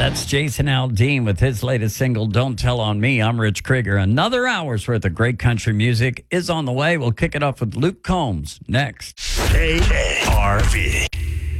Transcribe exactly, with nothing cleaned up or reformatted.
That's Jason Aldean with his latest single, Don't Tell on Me. I'm Rich Krieger. Another hour's worth of great country music is on the way. We'll kick it off with Luke Combs next. K R V